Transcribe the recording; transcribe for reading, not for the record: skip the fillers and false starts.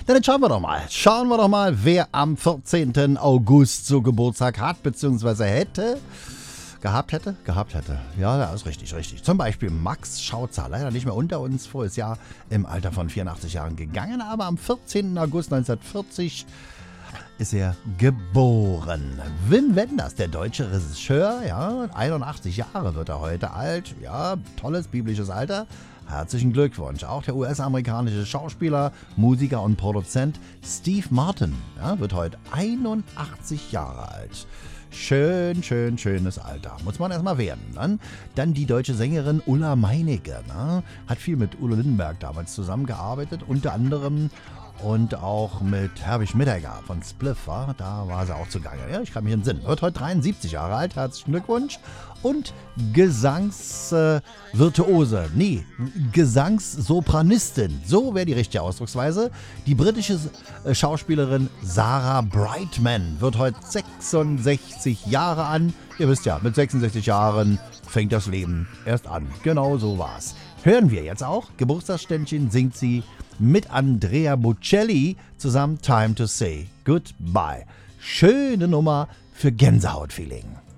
Dann schauen wir doch mal. Schauen wir doch mal, wer am 14. August so Geburtstag hat, beziehungsweise gehabt hätte. Ja, das ist richtig. Zum Beispiel Max Schautzer, leider nicht mehr unter uns, voriges Jahr im Alter von 84 Jahren gegangen, aber am 14. August 1940 ist er geboren. Wim Wenders, der deutsche Regisseur, ja, 81 Jahre wird er heute alt, ja, tolles biblisches Alter. Herzlichen Glückwunsch. Auch der US-amerikanische Schauspieler, Musiker und Produzent Steve Martin, ja, wird heute 81 Jahre alt. Schönes Alter. Muss man erstmal werden. Ne? Dann die deutsche Sängerin Ulla Meinecke. Ne? Hat viel mit Udo Lindenberg damals zusammengearbeitet, unter anderem und auch mit Herbie Schmidegger von Spliff. Da war sie auch zugange. Ja, ich kann mich entsinnen. Wird heute 73 Jahre alt. Herzlichen Glückwunsch. Und Gesangssopranistin. So wäre die richtige Ausdrucksweise. Die britische Schauspielerin Sarah Brightman wird heute 66 Jahre an. Ihr wisst ja, mit 66 Jahren fängt das Leben erst an. Genau so war's. Hören wir jetzt auch. Geburtstagsständchen singt sie mit Andrea Bocelli zusammen Time to Say Goodbye. Schöne Nummer für Gänsehautfeeling.